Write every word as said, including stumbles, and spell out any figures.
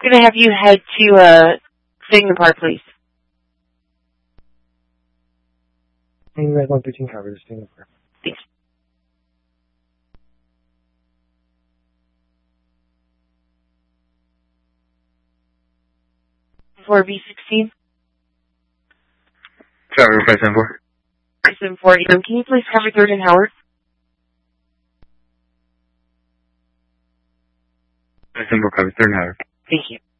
I'm going to have you head to uh, Signal Park, please. Red one thirteen covered, Signal Park. Thanks. four B sixteen. Trevor, five seven four. five seven four. Um, can you please cover third and Howard? five seven four, cover third and Howard. Thank you.